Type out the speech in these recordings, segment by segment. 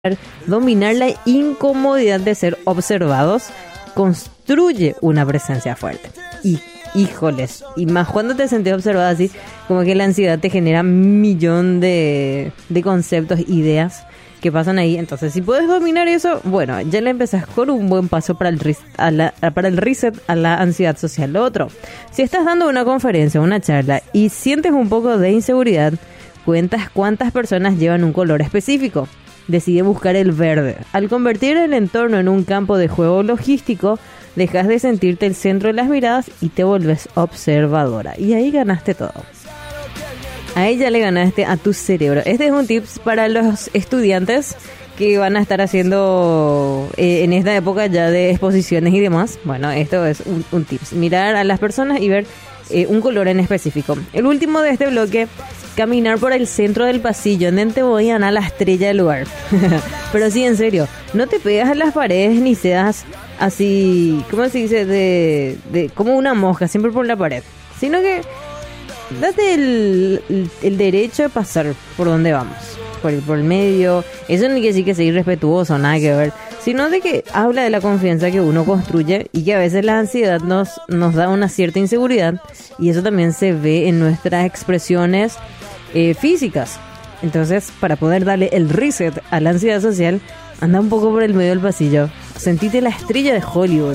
dominar la incomodidad de ser observados construye una presencia fuerte. Y híjoles, y más cuando te sentís observado así, como que la ansiedad te genera un millón de conceptos, ideas que pasan ahí. Entonces, si puedes dominar eso, bueno, ya le empezás con un buen paso para el reset a la ansiedad social. Lo otro, si estás dando una conferencia, una charla y sientes un poco de inseguridad, cuentas cuántas personas llevan un color específico. Decide buscar el verde. Al convertir el entorno en un campo de juego logístico, dejas de sentirte el centro de las miradas y te vuelves observadora. Y ahí ganaste todo. Ahí ya le ganaste a tu cerebro. Este es un tips para los estudiantes que van a estar haciendo en esta época ya de exposiciones y demás. Bueno, esto es un tips. Mirar a las personas y ver un color en específico. El último de este bloque: caminar por el centro del pasillo, en te voy a ganar la estrella del lugar. Pero sí, en serio, no te pegas a las paredes ni seas así, ¿cómo se dice? De como una mosca, siempre por la pared. Sino que date el derecho de pasar por donde vamos. Por el medio. Eso no quiere decir que sea irrespetuoso, nada que ver. Sino de que habla de la confianza que uno construye y que a veces la ansiedad nos da una cierta inseguridad. Y eso también se ve en nuestras expresiones físicas. Entonces, para poder darle el reset a la ansiedad social, anda un poco por el medio del pasillo. Sentite la estrella de Hollywood.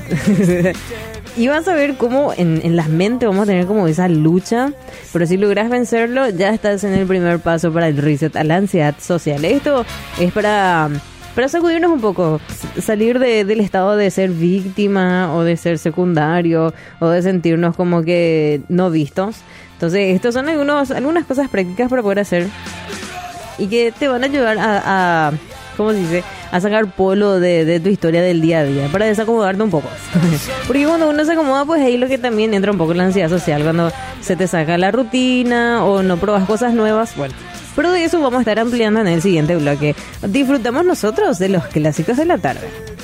Y vas a ver cómo en las mentes vamos a tener como esa lucha. Pero si logras vencerlo, ya estás en el primer paso para el reset a la ansiedad social. Esto es para sacudirnos un poco, salir del estado de ser víctima o de ser secundario o de sentirnos como que no vistos. Entonces, estos son algunas cosas prácticas para poder hacer y que te van a ayudar a ¿cómo se dice? A sacar polvo de tu historia del día a día, para desacomodarte un poco. Porque cuando uno se acomoda, pues ahí lo que también entra un poco la ansiedad social, cuando se te saca la rutina o no probas cosas nuevas, bueno. Pero de eso vamos a estar ampliando en el siguiente bloque. Disfrutamos nosotros de los clásicos de la tarde.